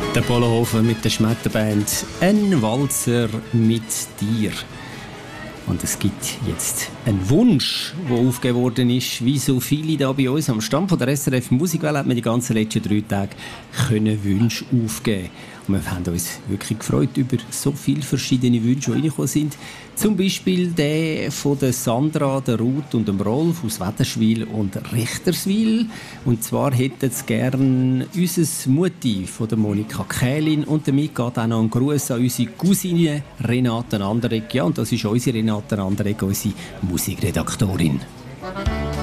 Der Polohofen mit der Schmetterband «Ein Walzer mit dir». Und es gibt jetzt einen Wunsch, der aufgegeben worden ist. Wie so viele da bei uns am Stand von der SRF Musikwelle hat man die ganzen letzten 3 Tage Wünsche aufgeben. Und wir haben uns wirklich gefreut über so viele verschiedene Wünsche, die reingekommen sind. Zum Beispiel der von der Sandra, der Ruth und dem Rolf aus Wädenswil und Richterswil. Und zwar hätten sie gerne unser Mutti von der Monika Kählin. Und damit geht auch noch ein Gruß an unsere Cousine Renate Anderegg. Ja, und das ist unsere Renate Anderegg, unsere Musikredaktorin.